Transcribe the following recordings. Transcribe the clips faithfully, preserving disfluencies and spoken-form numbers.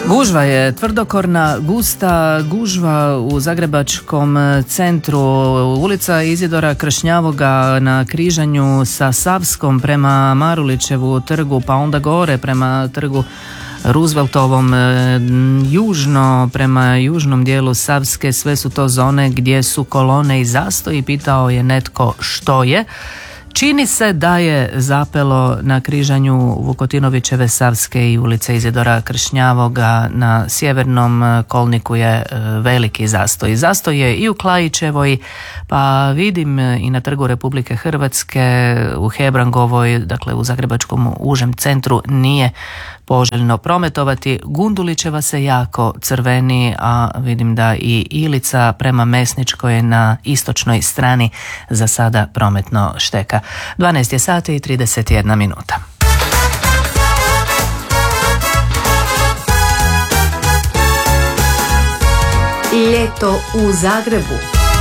Gužva je tvrdokorna, gusta gužva u zagrebačkom centru. Ulica Izidora Kršnjavoga na križanju sa Savskom prema Marulićevu trgu, pa onda gore prema trgu Rooseveltovom, južno prema južnom dijelu Savske, sve su to zone gdje su kolone i zastoji. Pitao je netko što je. Čini se da je zapelo na križanju Vukotinovićeve Savske i ulice Izidora Kršnjavoga. Na sjevernom kolniku je veliki zastoj. Zastoj je i u Klajićevoj, pa vidim i na Trgu Republike Hrvatske, u Hebrangovoj, dakle u zagrebačkom užem centru nije poželjno prometovati. Gundulićeva se jako crveni, a vidim da i Ilica prema Mesničkoj je na istočnoj strani za sada prometno šteka. dvanaest je sati i trideset jedna minuta. Ljeto u Zagrebu.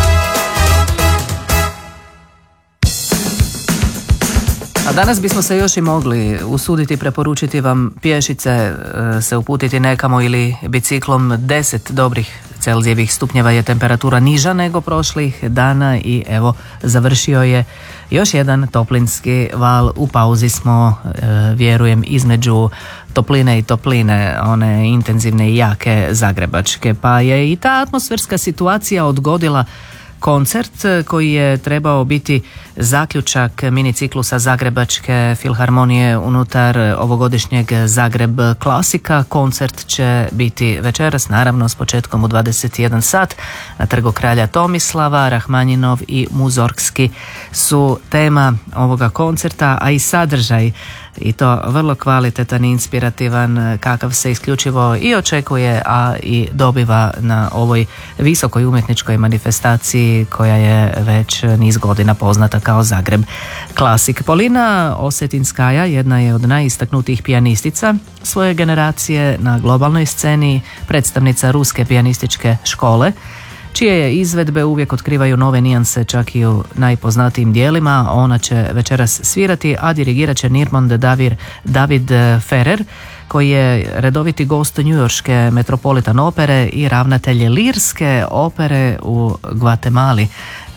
A danas bismo se još i mogli usuditi preporučiti vam pješice se uputiti nekamo ili biciklom. Deset dobrih Celzijevih stupnjeva je temperatura niža nego prošlih dana i evo završio je još jedan toplinski val. U pauzi smo, vjerujem, između topline i topline, one intenzivne i jake zagrebačke, pa je i ta atmosferska situacija odgodila koncert koji je trebao biti zaključak miniciklusa Zagrebačke filharmonije unutar ovogodišnjeg Zagreb klasika. Koncert će biti večeras, naravno s početkom u dvadeset jedan sat na Trgu kralja Tomislava. Rahmanjinov i Muzorgski su tema ovoga koncerta, a i sadržaj, i to vrlo kvalitetan i inspirativan, kakav se isključivo i očekuje, a i dobiva na ovoj visokoj umjetničkoj manifestaciji koja je već niz godina poznata kao Zagreb klasik. Polina Osetinskaja jedna je od najistaknutijih pijanistica svoje generacije na globalnoj sceni, predstavnica ruske pijanističke škole, čije je izvedbe uvijek otkrivaju nove nijanse čak i u najpoznatijim dijelima. Ona će večeras svirati, a dirigirat će Nirmond Davir, David Ferrer, koji je redoviti gost njujorške Metropolitan opere i ravnatelj lirske opere u Gvatemali.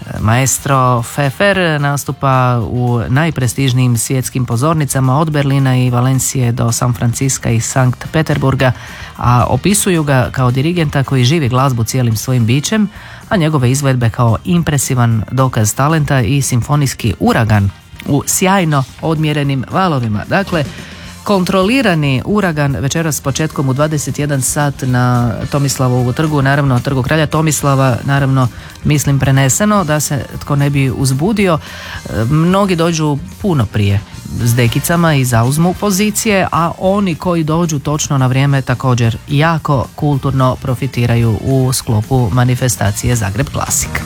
Maestro Pfeffer nastupa u najprestižnijim svjetskim pozornicama od Berlina i Valencije do San Franciska i Sankt Peterburga, a opisuju ga kao dirigenta koji živi glazbu cijelim svojim bićem, a njegove izvedbe kao impresivan dokaz talenta i simfonijski uragan u sjajno odmjerenim valovima. Dakle, kontrolirani uragan večeras s početkom u dvadeset jedan sat na Tomislavovu trgu, naravno Trgu kralja Tomislava, naravno mislim preneseno da se tko ne bi uzbudio. Mnogi dođu puno prije s dekicama i zauzmu pozicije, a oni koji dođu točno na vrijeme također jako kulturno profitiraju u sklopu manifestacije Zagreb klasik.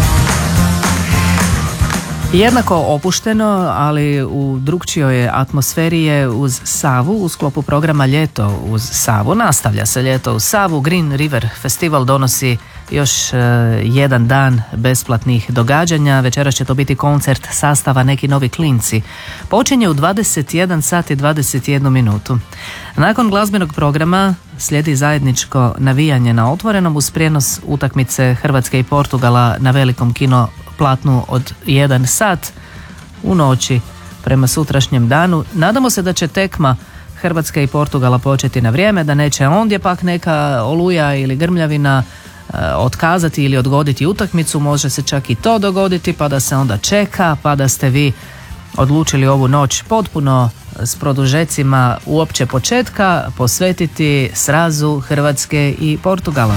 Jednako opušteno, ali u drukčijoj atmosferi je uz Savu u sklopu programa Ljeto uz Savu. Nastavlja se Ljeto uz Savu. Green River Festival donosi još uh, jedan dan besplatnih događanja. Večeras će to biti koncert sastava Neki novi klinci. Počinje u dvadeset jedan sat i dvadeset jednu minutu. Nakon glazbenog programa slijedi zajedničko navijanje na otvorenom uz prijenos utakmice Hrvatske i Portugala na velikom kino platnu od jedan sat u noći prema sutrašnjem danu. Nadamo se da će tekma Hrvatske i Portugala početi na vrijeme, da neće ondje pak neka oluja ili grmljavina e, otkazati ili odgoditi utakmicu. Može se čak i to dogoditi, pa da se onda čeka, pa da ste vi odlučili ovu noć potpuno s produžecima uopće početka posvetiti srazu Hrvatske i Portugala.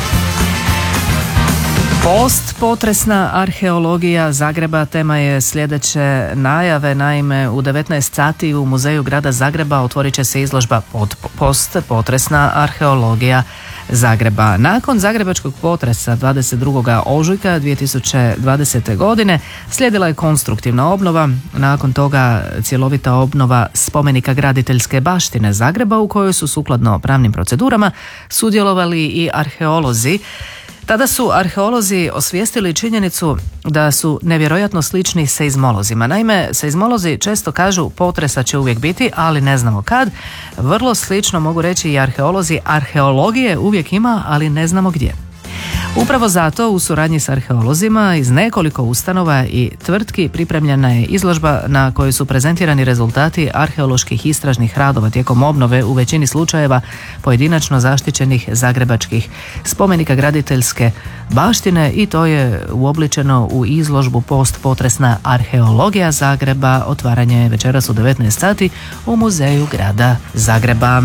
Post-potresna arheologija Zagreba tema je sljedeće najave. Naime, u devetnaest sati u Muzeju grada Zagreba otvorit će se izložba post-potresna arheologija Zagreba. Nakon zagrebačkog potresa dvadeset drugog ožujka dvije tisuće dvadesete. godine slijedila je konstruktivna obnova, nakon toga cjelovita obnova spomenika graditeljske baštine Zagreba u kojoj su sukladno pravnim procedurama sudjelovali i arheolozi. Tada su arheolozi osvijestili činjenicu da su nevjerojatno slični seizmolozima. Naime, seizmolozi često kažu potresa će uvijek biti, ali ne znamo kad. Vrlo slično mogu reći i arheolozi. Arheologije uvijek ima, ali ne znamo gdje. Upravo zato u suradnji s arheolozima iz nekoliko ustanova i tvrtki pripremljena je izložba na kojoj su prezentirani rezultati arheoloških istražnih radova tijekom obnove u većini slučajeva pojedinačno zaštićenih zagrebačkih spomenika graditeljske baštine i to je uobličeno u izložbu Postpotresna arheologija Zagreba. Otvaranje je večeras u devetnaest sati u Muzeju grada Zagreba.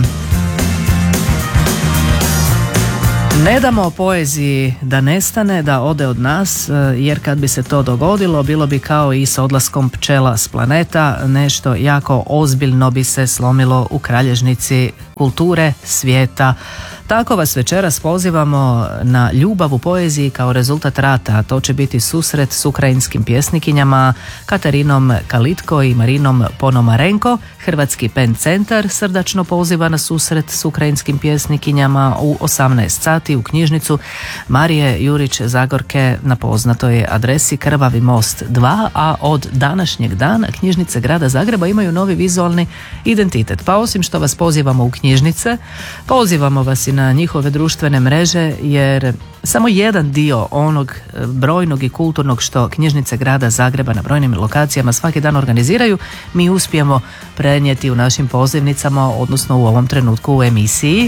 Ne damo poeziji da nestane, da ode od nas, jer kad bi se to dogodilo, bilo bi kao i s odlaskom pčela s planeta, nešto jako ozbiljno bi se slomilo u kralježnici kulture svijeta. Tako vas večeras pozivamo na ljubav u poeziji kao rezultat rata. To će biti susret s ukrajinskim pjesnikinjama Katarinom Kalitko i Marinom Ponomarenko. Hrvatski Pen Centar srdačno poziva na susret s ukrajinskim pjesnikinjama u osamnaest sati u knjižnicu Marije Jurić Zagorke na poznatoj adresi Krvavi most dva, a od današnjeg dana knjižnice grada Zagreba imaju novi vizualni identitet. Pa osim što vas pozivamo u knjižnice, pozivamo vas i na njihove društvene mreže, jer samo jedan dio onog brojnog i kulturnog što knjižnice grada Zagreba na brojnim lokacijama svaki dan organiziraju, mi uspijemo prenijeti u našim pozivnicama, odnosno u ovom trenutku u emisiji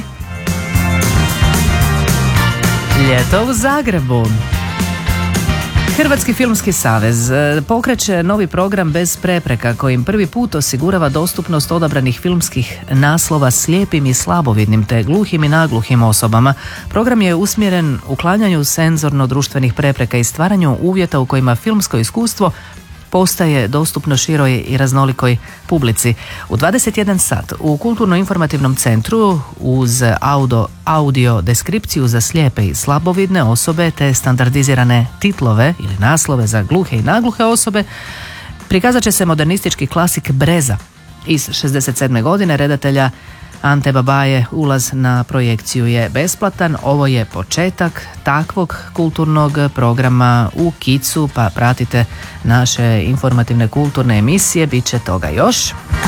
Ljeto u Zagrebu. Hrvatski filmski savez pokreće novi program Bez prepreka kojim prvi put osigurava dostupnost odabranih filmskih naslova slijepim i slabovidnim te gluhim i nagluhim osobama. Program je usmjeren uklanjanju senzorno-društvenih prepreka i stvaranju uvjeta u kojima filmsko iskustvo postaje dostupno široj i raznolikoj publici. U dvadeset jedan sat u Kulturno-informativnom centru uz audio, audio deskripciju za slijepe i slabovidne osobe te standardizirane titlove ili naslove za gluhe i nagluhe osobe prikazat će se modernistički klasik Breza iz šezdeset sedme godine redatelja Ante Babaje. Ulaz na projekciju je besplatan. Ovo je početak takvog kulturnog programa u Kicu, pa pratite naše informativne kulturne emisije, bit će toga još.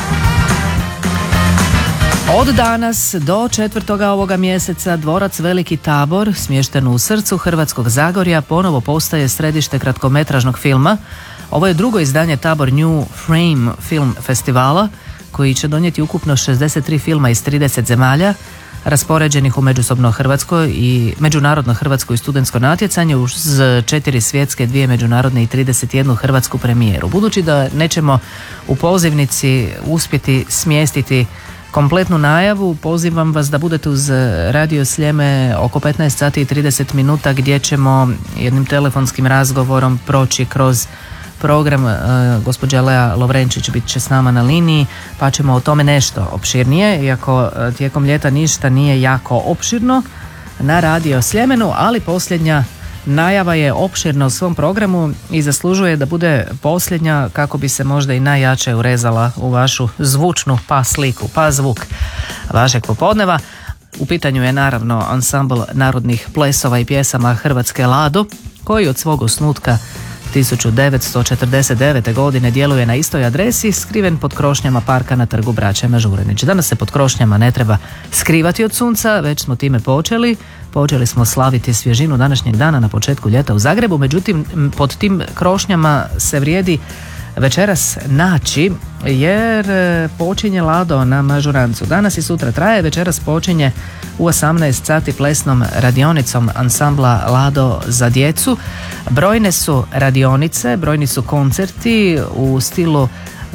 Od danas do četvrtoga ovoga mjeseca dvorac Veliki Tabor, smješten u srcu Hrvatskog Zagorja, ponovo postaje središte kratkometražnog filma. Ovo je drugo izdanje Tabor New Frame Film Festivala, koji će donijeti ukupno šezdeset tri filma iz trideset zemalja, raspoređenih u međusobno hrvatsko i međunarodno hrvatsko i studentsko natjecanje uz četiri svjetske, dvije međunarodne i trideset jednu hrvatsku premijeru. Budući da nećemo u pozivnici uspjeti smjestiti kompletnu najavu, pozivam vas da budete uz Radio Sljeme oko petnaest sati i trideset minuta gdje ćemo jednim telefonskim razgovorom proći kroz program. uh, gospođa Lea Lovrenčić bit će s nama na liniji, pa ćemo o tome nešto opširnije, iako uh, tijekom ljeta ništa nije jako opširno na Radio Sljemenu, ali posljednja najava je opširna u svom programu i zaslužuje da bude posljednja kako bi se možda i najjače urezala u vašu zvučnu pa sliku, pa zvuk vašeg popodneva. U pitanju je naravno ansambl narodnih plesova i pjesama Hrvatske Lado, koji od svog osnutka tisuću devetsto četrdeset devete. godine djeluje na istoj adresi, skriven pod krošnjama parka na trgu Braće Mažuranić. Danas se pod krošnjama ne treba skrivati od sunca, već smo time počeli. Počeli smo slaviti svježinu današnjeg dana na početku ljeta u Zagrebu, međutim pod tim krošnjama se vrijedi večeras naći, jer počinje Lado na Mažurancu. Danas i sutra traje, večeras počinje u osamnaest sati plesnom radionicom ansambla Lado za djecu. Brojne su radionice, brojni su koncerti u stilu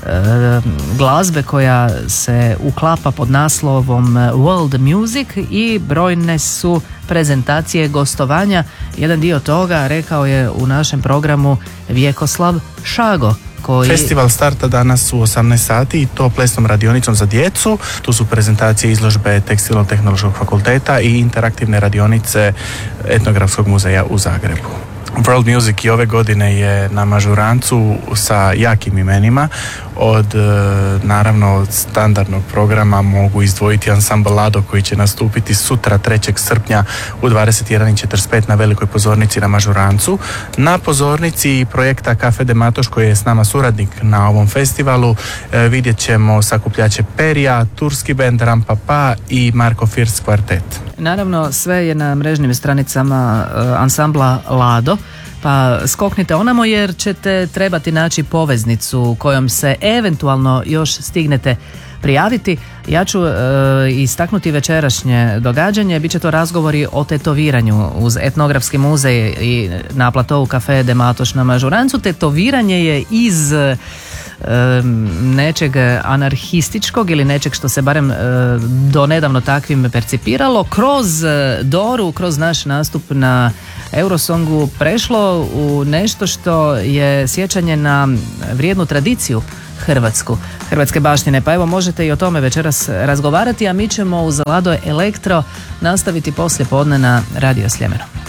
e, glazbe koja se uklapa pod naslovom World Music i brojne su prezentacije, gostovanja. Jedan dio toga rekao je u našem programu Vjekoslav Šago. Koji... Festival starta danas u osamnaest sati i to plesnom radionicom za djecu. Tu su prezentacije izložbe Tekstilno-tehnološkog fakulteta i interaktivne radionice Etnografskog muzeja u Zagrebu. World Music i ove godine je na Mažurancu sa jakim imenima. Od naravno standardnog programa mogu izdvojiti ansambl Lado koji će nastupiti sutra trećeg srpnja u dvadeset jedan i četrdeset pet na velikoj pozornici na Mažurancu. Na pozornici projekta Cafe de Matoš koji je s nama suradnik na ovom festivalu vidjet ćemo sakupljače Perija, turski bend Rampa Pa i Marko First kvartet. Naravno, sve je na mrežnim stranicama ansambla Lado, pa skoknite onamo jer ćete trebati naći poveznicu kojom se eventualno još stignete prijaviti. Ja ću e, istaknuti večerašnje događanje, bit će to razgovori o tetoviranju uz etnografski muzej i na platovu Cafe de Matoš na Mažurancu. Tetoviranje je iz e, nečeg anarhističkog ili nečeg što se barem e, do nedavno takvim percipiralo, kroz Doru, kroz naš nastup na Eurosongu prešlo u nešto što je sjećanje na vrijednu tradiciju Hrvatsku, hrvatske baštine. Pa evo, možete i o tome večeras razgovarati, a mi ćemo uz Lado Elektro nastaviti poslije podne na Radio Sljemenu.